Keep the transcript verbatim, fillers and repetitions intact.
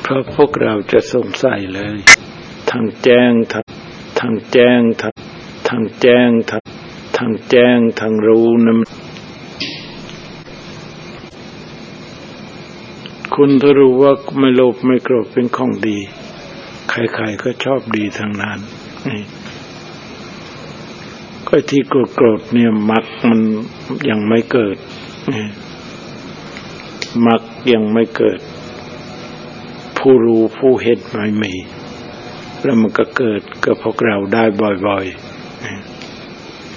เพราะพวกเราจะสงสัยเลยทั้งแจ้งทั้งทั้งแจ้งทั้งทั้งแจ้งทั้งทั้งแจ้งทั้งรู้นะคุณถ้ารู้ว่าไม่โลภไม่โกรธเป็นของดีใครๆก็ชอบดีทั้งนั้นนี่ก็ที่โกรธๆเนี่ยมรรคมันยังไม่เกิดนี่มรรคยังไม่เกิดผู้รู้ผู้เห็นไม่มีแล้วมันก็เกิดกับพวกเราได้บ่อยๆ